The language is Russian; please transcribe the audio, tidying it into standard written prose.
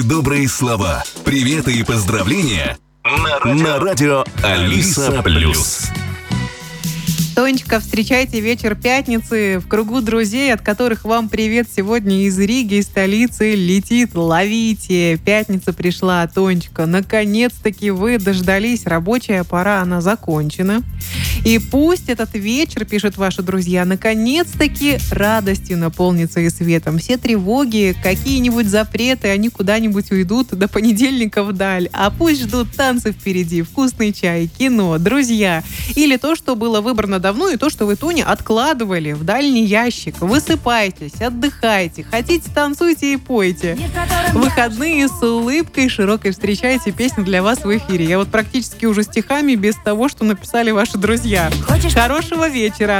добрые слова, приветы и поздравления на радио Алиса Плюс. Тонечка, встречайте вечер пятницы в кругу друзей, от которых вам привет сегодня из Риги, из столицы летит. Ловите! Пятница пришла, Тонечка. Наконец-таки вы дождались. Рабочая пора, она закончена. И пусть этот вечер, пишут ваши друзья, наконец-таки радостью наполнится и светом. Все тревоги, какие-нибудь запреты, они куда-нибудь уйдут до понедельника вдаль. А пусть ждут танцы впереди, вкусный чай, кино, друзья. Или то, что было выбрано давно, и то, что вы, Тоня, откладывали в дальний ящик. Высыпайтесь, отдыхайте, хотите, танцуйте и пойте. Выходные с улыбкой широкой встречайте, песня для вас в эфире. Я вот практически уже стихами без того, что написали ваши друзья. Хорошего вечера!